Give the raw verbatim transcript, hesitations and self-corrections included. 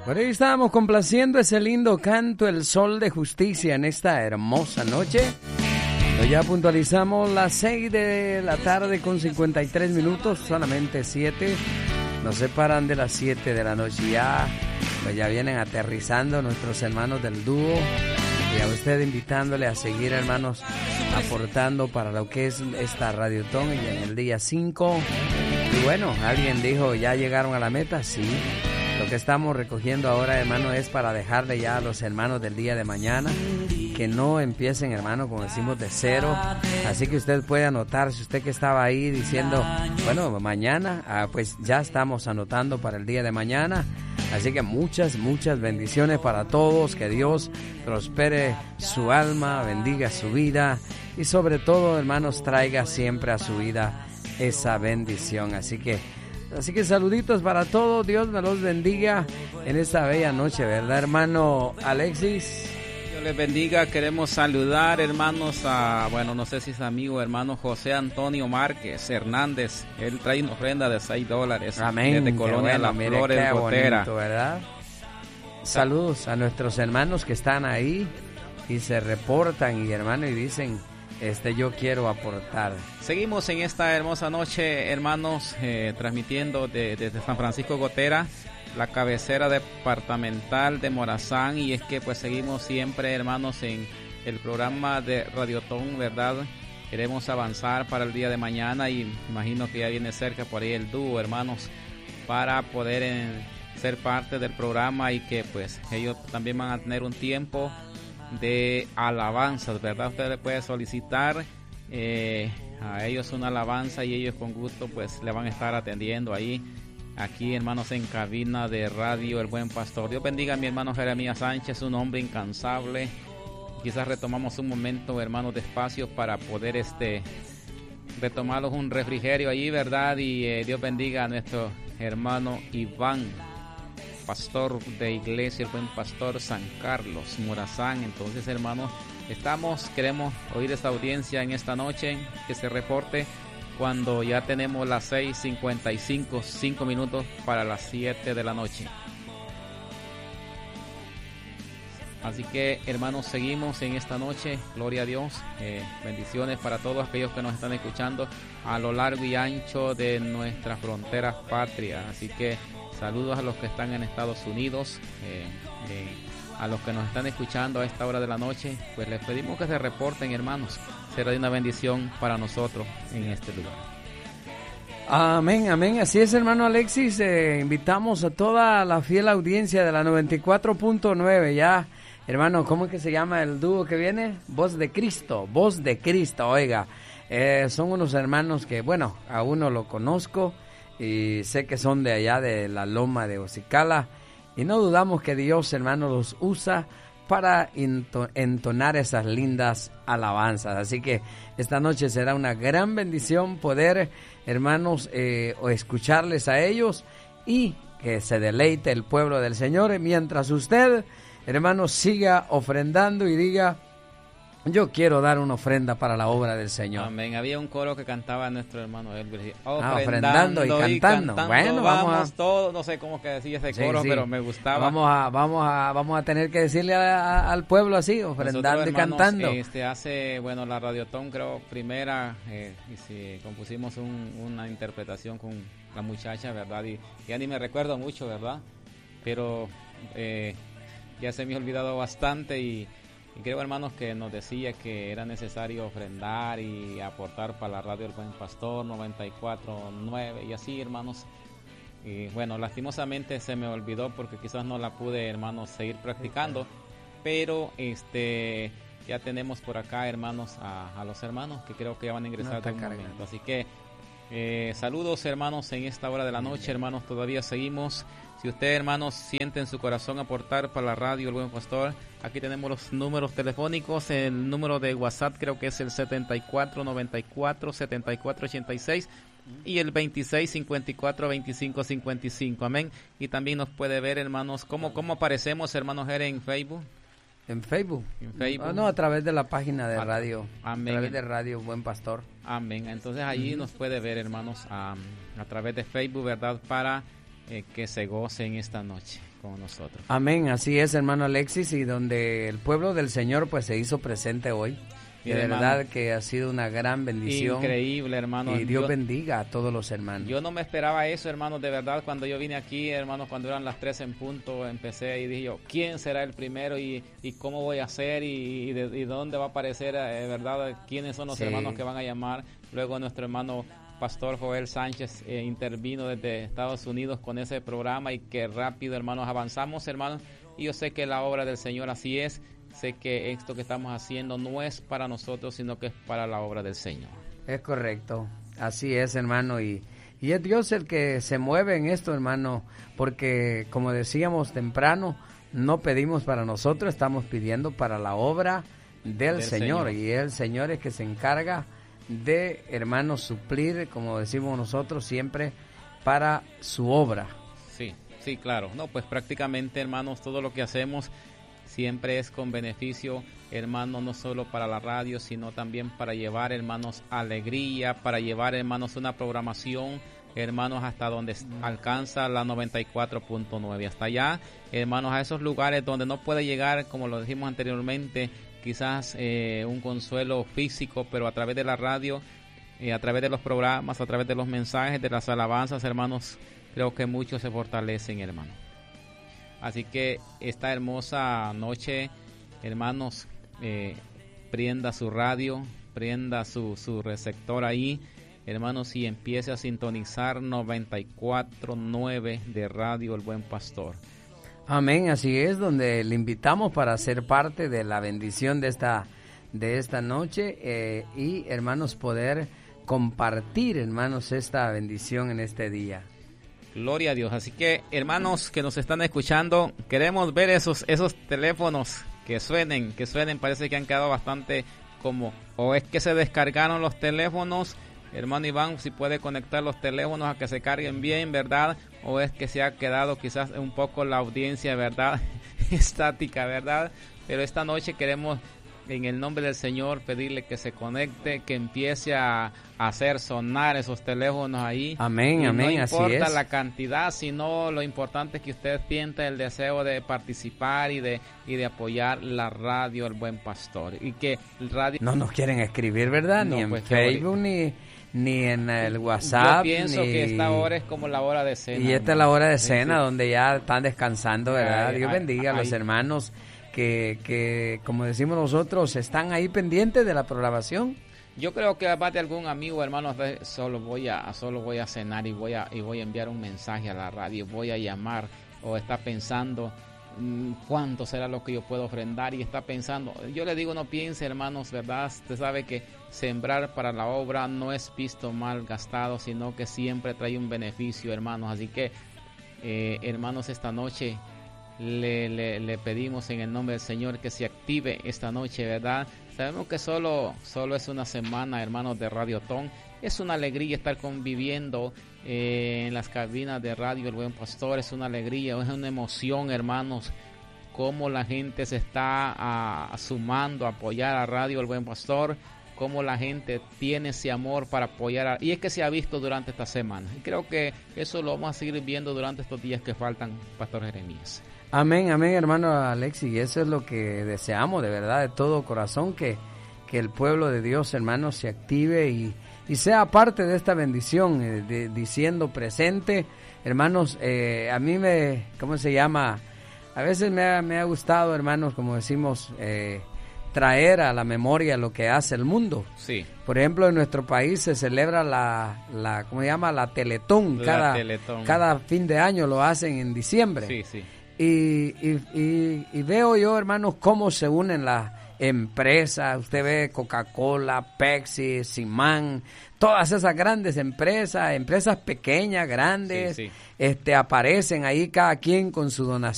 Por ahí estábamos complaciendo ese lindo canto, El Sol de Justicia, en esta hermosa noche. Pero ya puntualizamos las seis de la tarde con cincuenta y tres minutos, solamente siete. Nos separan de las siete de la noche. Ya, pues ya vienen aterrizando nuestros hermanos del dúo. Y a usted invitándole a seguir, hermanos, aportando para lo que es esta Radiotón y en el día cinco. Y bueno, alguien dijo, ¿ya llegaron a la meta? Sí. Lo que estamos recogiendo ahora, hermano, es para dejarle ya a los hermanos del día de mañana que no empiecen, hermano, como decimos, de cero. Así que usted puede anotar, si usted que estaba ahí diciendo, bueno, mañana, ah, pues ya estamos anotando para el día de mañana. Así que muchas, muchas bendiciones para todos, que Dios prospere su alma, bendiga su vida y sobre todo, hermanos, traiga siempre a su vida esa bendición. Así que Así que saluditos para todos, Dios me los bendiga en esta bella noche, ¿verdad, hermano Alexis? Dios les bendiga, queremos saludar, hermanos, a, bueno, no sé si es amigo, hermano José Antonio Márquez Hernández. Él trae una ofrenda de seis dólares. Amén. Desde Colonia bueno, Las Flores, Gotera. Bonito, ¿verdad? Saludos a nuestros hermanos que están ahí y se reportan, y hermano, y dicen, este, yo quiero aportar. Seguimos en esta hermosa noche, hermanos, eh, transmitiendo de, desde San Francisco Gotera, la cabecera departamental de Morazán, y es que pues seguimos siempre, hermanos, en el programa de Radiotón, ¿verdad? Queremos avanzar para el día de mañana y imagino que ya viene cerca por ahí el dúo, hermanos, para poder eh, ser parte del programa y que pues ellos también van a tener un tiempo de alabanzas, ¿verdad? Usted le puede solicitar eh, a ellos una alabanza y ellos con gusto pues le van a estar atendiendo ahí, aquí, hermanos, en cabina de radio El Buen Pastor. Dios bendiga a mi hermano Jeremías Sánchez, un hombre incansable. Quizás retomamos un momento, hermanos, de espacio para poder este retomarlos un refrigerio allí, ¿verdad? Y eh, Dios bendiga a nuestro hermano Iván, pastor de iglesia El Buen Pastor San Carlos, Morazán. Entonces, hermanos, estamos, queremos oír esta audiencia en esta noche, que se reporte cuando ya tenemos las seis cincuenta y cinco, cinco minutos para las siete de la noche. Así que, hermanos, seguimos en esta noche, gloria a Dios, eh, bendiciones para todos aquellos que nos están escuchando a lo largo y ancho de nuestras fronteras patrias. Así que saludos a los que están en Estados Unidos, eh, eh, a los que nos están escuchando a esta hora de la noche, pues les pedimos que se reporten, hermanos. Será de una bendición para nosotros en este lugar. Amén, amén. Así es, hermano Alexis. Eh, invitamos a toda la fiel audiencia de la noventa y cuatro punto nueve. Ya, hermano, ¿cómo es que se llama el dúo que viene? Voz de Cristo, Voz de Cristo, oiga. Eh, son unos hermanos que, bueno, a uno lo conozco y sé que son de allá de la Loma de Ocicala, y no dudamos que Dios, hermano, los usa para entonar esas lindas alabanzas. Así que esta noche será una gran bendición poder, hermanos, eh, o escucharles a ellos y que se deleite el pueblo del Señor, mientras usted, hermanos, siga ofrendando y diga, yo quiero dar una ofrenda para la obra del Señor. Amén. Había un coro que cantaba nuestro hermano Elvis. Ofrendando, ah, ofrendando y, cantando. y cantando. Bueno, vamos, vamos a... todos, no sé cómo que decía ese coro, sí, sí. pero me gustaba. Vamos a, vamos a, vamos a tener que decirle a, a, al pueblo así, ofrendando Nosotros, y hermanos, cantando. Este hace, bueno, la Radiotón, creo, primera, eh, y si compusimos un, una interpretación con la muchacha, ¿verdad? Y ya ni me recuerdo mucho, ¿verdad? Pero eh, ya se me ha olvidado bastante y Y creo, hermanos, que nos decía que era necesario ofrendar y aportar para la radio El Buen Pastor noventa y cuatro punto nueve y así, hermanos. Y bueno, lastimosamente se me olvidó porque quizás no la pude, hermanos, seguir practicando. Pero este ya tenemos por acá, hermanos, a, a los hermanos que creo que ya van a ingresar no, en un momento. Así que eh, saludos, hermanos, en esta hora de la noche, hermanos, todavía seguimos. Si usted, hermanos, siente en su corazón aportar para la radio El Buen Pastor, aquí tenemos los números telefónicos. El número de WhatsApp creo que es el setenta y cuatro noventa y cuatro setenta y cuatro ochenta y seis y el veintiséis cincuenta y cuatro veinticinco cincuenta y cinco. Amén. Y también nos puede ver, hermanos, cómo, cómo aparecemos, hermanos, en Facebook. En Facebook. En Facebook. Ah, no, a través de la página de a, radio. Amén. A través de Radio Buen Pastor. Amén. Entonces allí uh-huh. nos puede ver, hermanos, a, a través de Facebook, ¿verdad? Para eh, que se gocen esta noche con nosotros. Amén, así es, hermano Alexis, y donde el pueblo del Señor pues se hizo presente hoy. De Mira, verdad hermano, que ha sido una gran bendición. increíble, hermano. Y Dios yo, bendiga a todos los hermanos. Yo no me esperaba eso, hermano, de verdad. Cuando yo vine aquí, hermano, cuando eran las tres en punto, empecé y dije yo, ¿quién será el primero y, y cómo voy a hacer y, y, de, y dónde va a aparecer, eh, verdad? ¿Quiénes son los sí. hermanos que van a llamar? Luego nuestro hermano Pastor Joel Sánchez eh, intervino desde Estados Unidos con ese programa y que rápido, hermanos, avanzamos, hermanos. Y yo sé que la obra del Señor así es. Sé que esto que estamos haciendo no es para nosotros, sino que es para la obra del Señor. Es correcto, así es, hermano, y, y es Dios el que se mueve en esto, hermano, porque como decíamos temprano, no pedimos para nosotros, estamos pidiendo para la obra del, del Señor, Señor, y el Señor es que se encarga de, hermanos, suplir, como decimos nosotros siempre, para su obra. Sí, sí, claro, no, pues prácticamente, hermanos, todo lo que hacemos siempre es con beneficio, hermanos, no solo para la radio, sino también para llevar, hermanos, alegría, para llevar, hermanos, una programación, hermanos, hasta donde alcanza la noventa y cuatro punto nueve, hasta allá, hermanos, a esos lugares donde no puede llegar, como lo dijimos anteriormente, quizás eh, un consuelo físico, pero a través de la radio, eh, a través de los programas, a través de los mensajes, de las alabanzas, hermanos, creo que muchos se fortalecen, hermanos. Así que esta hermosa noche, hermanos, eh, prenda su radio, prenda su, su receptor ahí, hermanos, y empiece a sintonizar noventa y cuatro punto nueve de Radio El Buen Pastor. Amén, así es, donde le invitamos para ser parte de la bendición de esta, de esta noche eh, y, hermanos, poder compartir, hermanos, esta bendición en este día. Gloria a Dios. Así que, hermanos que nos están escuchando, queremos ver esos esos teléfonos que suenen, que suenen, parece que han quedado bastante como, o es que se descargaron los teléfonos, hermano Iván, si puede conectar los teléfonos a que se carguen bien, ¿verdad? O es que se ha quedado quizás un poco la audiencia, ¿verdad? Estática, ¿verdad? Pero esta noche queremos, en el nombre del Señor, pedirle que se conecte, que empiece a, a hacer sonar esos teléfonos ahí. Amén, y amén, no así es. No importa la cantidad, sino lo importante es que usted sienta el deseo de participar y de y de apoyar la radio El Buen Pastor. Y que el radio... No nos quieren escribir, ¿verdad? No, ni en pues, Facebook, ni, ni en el WhatsApp. Yo pienso ni... que esta hora es como la hora de cena. Y esta hermano. es la hora de cena, sí, sí. donde ya están descansando, ¿verdad? Ay, Dios ay, bendiga ay, a los hermanos que, que, como decimos nosotros, están ahí pendientes de la programación. Yo creo que más de algún amigo, hermano, solo voy a solo voy a cenar y voy a y voy a enviar un mensaje a la radio, voy a llamar, o está pensando mmm, cuánto será lo que yo puedo ofrendar, y está pensando. Yo le digo, no piense, hermanos, ¿verdad? Usted sabe que sembrar para la obra no es visto mal gastado, sino que siempre trae un beneficio, hermanos. Así que, eh, hermanos, esta noche Le, le, le pedimos en el nombre del Señor que se active esta noche, ¿verdad? Sabemos que solo, solo es una semana, hermanos, de Radiotón. Es una alegría estar conviviendo eh, en las cabinas de Radio El Buen Pastor. Es una alegría, es una emoción, hermanos, cómo la gente se está a, a sumando a apoyar a Radio El Buen Pastor, cómo la gente tiene ese amor para apoyar a, y es que se ha visto durante esta semana. Y creo que eso lo vamos a seguir viendo durante estos días que faltan, Pastor Jeremías. Amén, amén, hermano Alexis, y eso es lo que deseamos de verdad, de todo corazón, que, que el pueblo de Dios, hermanos, se active y, y sea parte de esta bendición, eh, de, diciendo presente, hermanos, eh, a mí me, ¿cómo se llama? A veces me ha, me ha gustado, hermanos, como decimos, eh, traer a la memoria lo que hace el mundo. Sí. Por ejemplo, en nuestro país se celebra la, la ¿cómo se llama? La Teletón, la cada, Teletón. Cada fin de año lo hacen en diciembre. Sí, sí. Y, y, y, y veo yo, hermanos, cómo se unen las empresas. Usted ve Coca-Cola, Pepsi, Simán, todas esas grandes empresas, empresas pequeñas, grandes, sí, sí. este aparecen ahí cada quien con su donación.